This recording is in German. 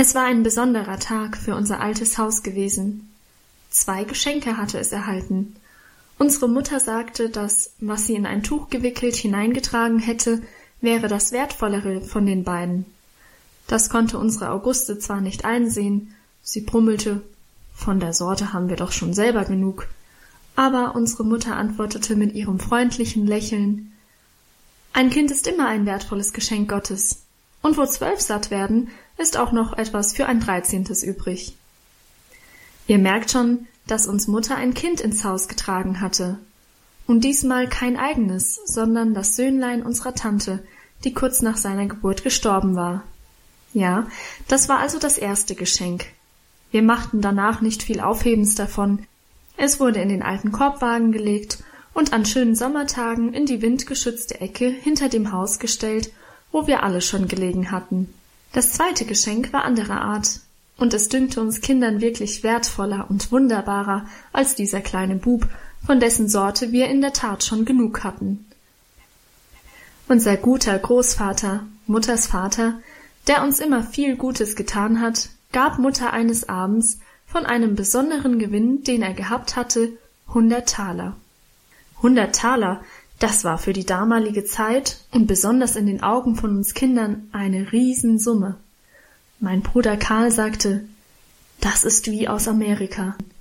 Es war ein besonderer Tag für unser altes Haus gewesen. 2 Geschenke hatte es erhalten. Unsere Mutter sagte, dass, was sie in ein Tuch gewickelt hineingetragen hätte, wäre das Wertvollere von den beiden. Das konnte unsere Auguste zwar nicht einsehen, sie brummelte, von der Sorte haben wir doch schon selber genug, aber unsere Mutter antwortete mit ihrem freundlichen Lächeln: Ein Kind ist immer ein wertvolles Geschenk Gottes, und wo 12 satt werden, ist auch noch etwas für ein 13. übrig. Ihr merkt schon, dass uns Mutter ein Kind ins Haus getragen hatte. Und diesmal kein eigenes, sondern das Söhnlein unserer Tante, die kurz nach seiner Geburt gestorben war. Ja, das war also das erste Geschenk. Wir machten danach nicht viel Aufhebens davon. Es wurde in den alten Korbwagen gelegt und an schönen Sommertagen in die windgeschützte Ecke hinter dem Haus gestellt, wo wir alle schon gelegen hatten. Das zweite Geschenk war anderer Art, und es dünkte uns Kindern wirklich wertvoller und wunderbarer als dieser kleine Bub, von dessen Sorte wir in der Tat schon genug hatten. Unser guter Großvater, Mutters Vater, der uns immer viel Gutes getan hat, gab Mutter eines Abends von einem besonderen Gewinn, den er gehabt hatte, 100 Taler. 100 Taler, das war für die damalige Zeit und besonders in den Augen von uns Kindern eine Riesensumme. Mein Bruder Karl sagte: Das ist wie aus Amerika.